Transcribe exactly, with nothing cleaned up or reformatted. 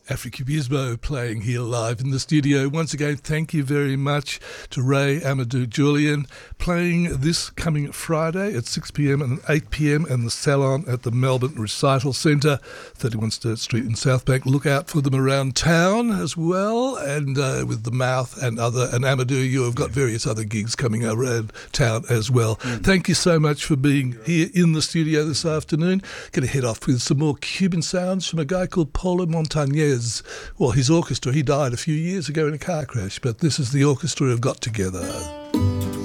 Africubismo playing here live in the studio. Once again, thank you very much to Ray Amadou Julian, playing this coming Friday at six p.m. and eight p.m. and the Salon at the Melbourne Recital Centre, thirty-one Sturt Street in Southbank. Look out for them around town as well, and uh, with the Mouth and other, and Amadou, you have got various other gigs coming around town as well. Mm. Thank you so much for being here in the studio this afternoon. Going to head off with some more Cuban sounds from a guy called Paulo Montañez. Well, his orchestra, he died a few years ago in a car crash, but this is the orchestra have got together.